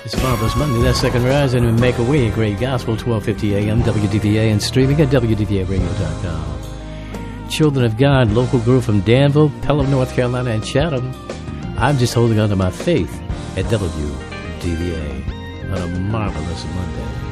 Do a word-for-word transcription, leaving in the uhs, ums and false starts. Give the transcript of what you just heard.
It's Marvelous Monday. That's Second Rise and Make a Way. Great Gospel, twelve fifty a.m. W D V A and streaming at W D V A radio dot com. Children of God, local group from Danville, Pelham, North Carolina, and Chatham. I'm just holding on to my faith at W D V A on a marvelous Monday.